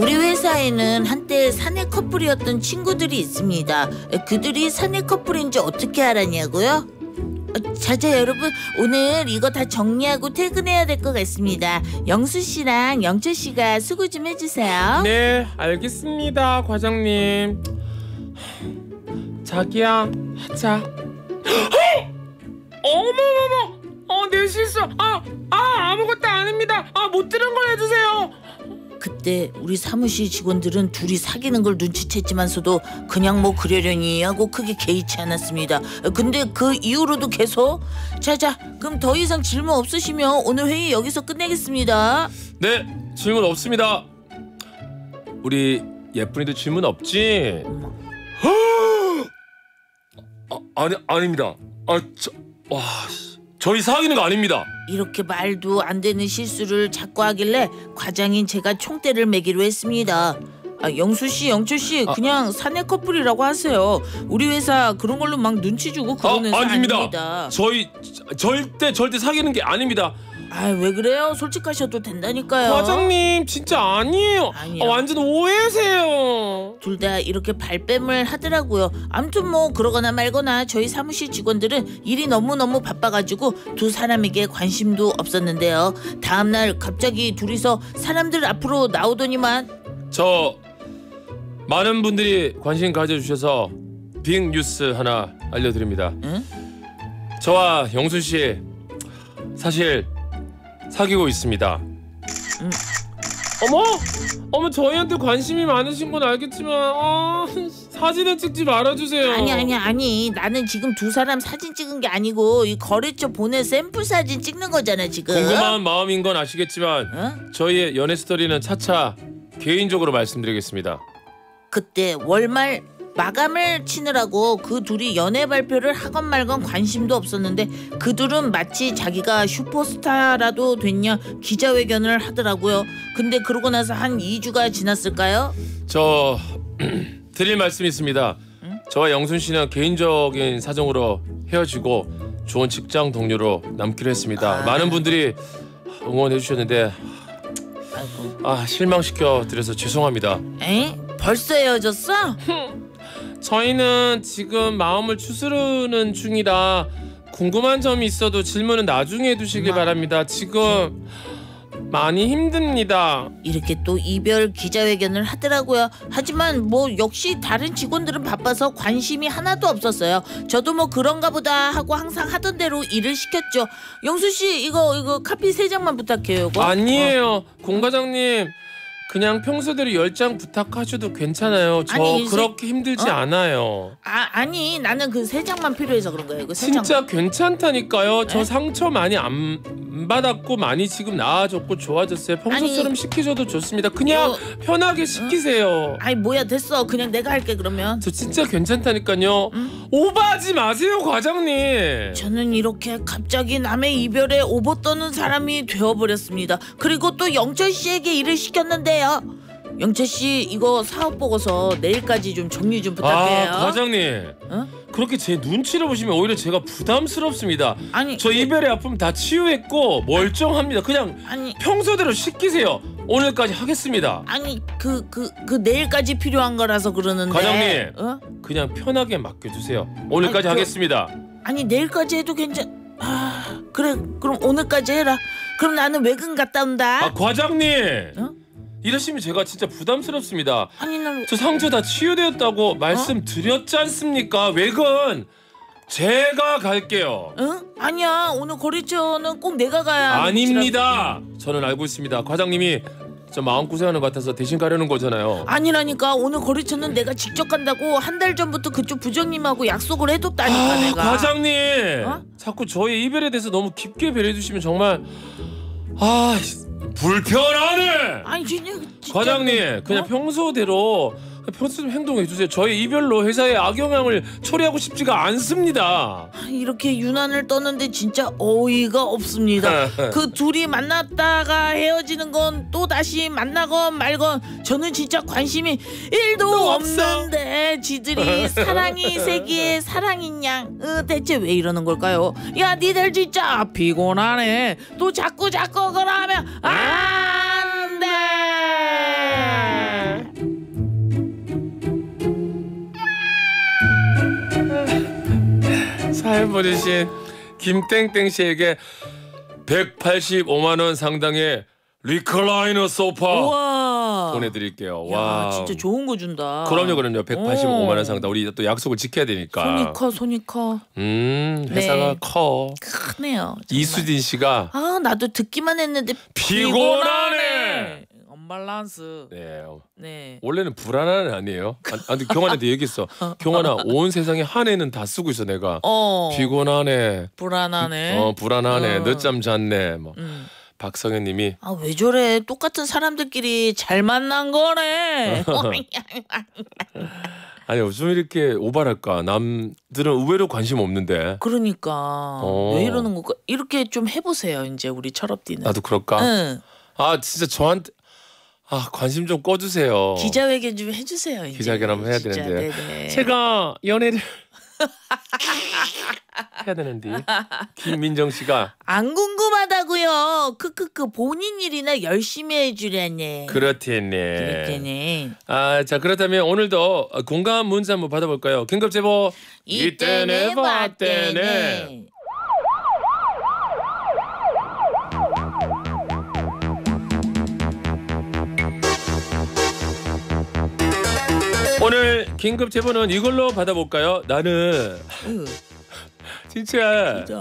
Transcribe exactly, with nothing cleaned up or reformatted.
우리 회사에는 한때 사내 커플이었던 친구들이 있습니다. 그들이 사내 커플인지 어떻게 알았냐고요? 자자 여러분, 오늘 이거 다 정리하고 퇴근해야 될 것 같습니다. 영수 씨랑 영철 씨가 수고 좀 해주세요. 네, 알겠습니다, 과장님. 자기야, 하자. 어머머머, 어, 내 실수. 아, 아, 아무것도 아닙니다. 아, 못 들은 걸 해주세요. 그때 우리 사무실 직원들은 둘이 사귀는 걸 눈치챘지만서도 그냥 뭐 그러려니 하고 크게 개의치 않았습니다. 근데 그 이후로도 계속. 자자, 그럼 더 이상 질문 없으시면 오늘 회의 여기서 끝내겠습니다. 네, 질문 없습니다. 우리 예쁜이도 질문 없지? 아, 아니, 아닙니다. 아, 저, 와, 저희 사귀는 거 아닙니다. 이렇게 말도 안 되는 실수를 자꾸 하길래 과장인 제가 총대를 매기로 했습니다. 아, 영수씨, 영철씨, 아, 그냥 사내 커플이라고 하세요. 우리 회사 그런 걸로 막 눈치 주고 그러는 회사 아, 아닙니다. 아닙니다. 저희 저, 절대 절대 사귀는 게 아닙니다. 아, 왜 그래요? 솔직하셔도 된다니까요. 과장님, 진짜 아니에요. 아니요. 아, 완전 오해세요. 둘 다 이렇게 발뺌을 하더라고요. 아무튼 뭐 그러거나 말거나 저희 사무실 직원들은 일이 너무너무 바빠가지고 두 사람에게 관심도 없었는데요. 다음날 갑자기 둘이서 사람들 앞으로 나오더니만 저 많은 분들이 관심 가져주셔서 빅 뉴스 하나 알려드립니다. 응? 저와 영수씨 사실 사귀고 있습니다. 응. 어머! 어머, 저희한테 관심이 많으신 건 알겠지만 아, 사진을 찍지 말아주세요. 아니 아니 아니 나는 지금 두 사람 사진 찍은 게 아니고 이 거래처 보내 샘플 사진 찍는 거잖아 지금. 궁금한 마음인 건 아시겠지만 응? 저희의 연애 스토리는 차차 개인적으로 말씀드리겠습니다. 그때 월말 마감을 치느라고 그 둘이 연애 발표를 하건 말건 관심도 없었는데 그 둘은 마치 자기가 슈퍼스타라도 됐냐 기자회견을 하더라고요. 근데 그러고 나서 한 이 주가 지났을까요? 저 드릴 말씀이 있습니다. 응? 저와 영순 씨는 개인적인 사정으로 헤어지고 좋은 직장 동료로 남기로 했습니다. 아. 많은 분들이 응원해 주셨는데 아이고. 아, 실망시켜 드려서 죄송합니다. 에? 벌써 헤어졌어? 저희는 지금 마음을 추스르는 중이라 궁금한 점이 있어도 질문은 나중에 해두시길 바랍니다. 지금 많이 힘듭니다. 이렇게 또 이별 기자회견을 하더라고요. 하지만 뭐 역시 다른 직원들은 바빠서 관심이 하나도 없었어요. 저도 뭐 그런가 보다 하고 항상 하던 대로 일을 시켰죠. 영수씨, 이거 이거 카피 세 장만 부탁해요. 이거. 아니에요. 어. 공 과장님, 그냥 평소대로 열 장 부탁하셔도 괜찮아요. 저 아니, 그렇게 힘들지 어? 않아요. 아, 아니 나는 그 세 장만 필요해서 그런 거예요. 이거 세 장. 진짜 괜찮다니까요. 저 네? 상처 많이 안 받았고 많이 지금 나아졌고 좋아졌어요. 평소처럼 아니, 시키셔도 좋습니다. 그냥 어, 편하게 시키세요. 아니 뭐야, 됐어. 그냥 내가 할게 그러면. 저 진짜 괜찮다니까요. 응? 오버하지 마세요, 과장님. 저는 이렇게 갑자기 남의 이별에 오버 떠는 사람이 되어버렸습니다. 그리고 또 영철 씨에게 일을 시켰는데요. 영철 씨, 이거 사업 보고서 내일까지 좀 정리 좀 부탁해요. 아, 과장님. 어? 그렇게 제 눈치를 보시면 오히려 제가 부담스럽습니다. 아니, 저 이별의 아픔 다 치유했고 멀쩡합니다. 그냥 아니 평소대로 시키세요. 오늘까지 하겠습니다. 아니 그 그 그 내일까지 필요한 거라서 그러는데. 과장님. 어? 그냥 편하게 맡겨주세요. 오늘까지 아니, 그- 하겠습니다. 아니 내일까지 해도 괜찮. 아 그래, 그럼 오늘까지 해라. 그럼 나는 외근 갔다 온다. 아, 과장님. 어? 이러시면 제가 진짜 부담스럽습니다. 아니 난 저 상처 다 치유되었다고 말씀드렸지 않습니까? 외근 제가 갈게요. 응? 아니야, 오늘 거래처는 꼭 내가 가야 하는 아닙니다. 저는 알고 있습니다. 과장님이 저 마음고생하는 것 같아서 대신 가려는 거잖아요. 아니라니까. 오늘 거래처는 내가 직접 간다고 한 달 전부터 그쪽 부장님하고 약속을 해뒀다니까. 아, 내가. 과장님. 어? 자꾸 저의 이별에 대해서 너무 깊게 배려해 주시면 정말 아, 불편하네. 아니 진짜, 진짜 과장님, 그냥 어? 평소대로 평소대로 행동해 주세요. 저의 이별로 회사에 악영향을 초래하고 싶지가 않습니다. 이렇게 유난을 떠는데 진짜 어이가 없습니다. 그 둘이 만났다가 헤어지는 건 또 다시 만나건 말건 저는 진짜 관심이 일도 없어. 없는데 지들이 사랑이 세기에 사랑인 양 어, 대체 왜 이러는 걸까요? 야, 니들 진짜 피곤하네. 또 자꾸 자꾸 그러면 안 돼. 사연 보내신 김땡땡 씨에게 백팔십오만 원 상당의 리클라이너 소파 우와. 보내드릴게요. 야, 와, 진짜 좋은 거 준다. 그럼요, 그럼요. 백팔십오만 원 상당. 우리 또 약속을 지켜야 되니까. 손이 커, 손이 커. 음, 회사가 네. 커. 크네요. 정말. 이수진 씨가 아, 나도 듣기만 했는데 피곤하네. 언밸런스. 네. 네. 원래는 불안한 아니에요. 아, 아 근데 경환한테 얘기했어. 경환아, 온 세상에 한 해는 다 쓰고 있어 내가. 어. 피곤하네. 불안하네. 어, 불안하네. 어. 늦잠 잤네. 뭐. 음. 박성현님이 아, 왜 저래? 똑같은 사람들끼리 잘 만난 거네. 아니 요즘 이렇게 오발할까? 남들은 의외로 관심 없는데. 그러니까 어. 왜 이러는 걸까? 이렇게 좀 해보세요. 이제 우리 철업디는. 나도 그럴까? 응. 아 진짜 저한테 아 관심 좀 꺼주세요. 기자회견 좀 해주세요. 이제. 기자회견 한번 해야 진짜, 되는데. 네네. 제가 연애를 해야 되는데 김민정 씨가 안 궁금하다고요. 크크크 본인 일이나 열심히 해주려네. 그렇대네. 그랬대네. 아, 자 그렇다면 오늘도 공감 문자 한번 받아볼까요? 긴급 제보 이때네 봤대네. 오늘 긴급 제보는 이걸로 받아볼까요? 나는 으, 진짜 진짜.